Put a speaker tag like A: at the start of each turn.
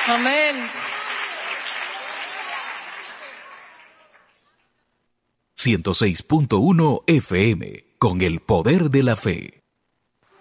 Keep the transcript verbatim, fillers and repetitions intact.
A: Amén.
B: ciento seis punto uno F M, con el poder de la fe.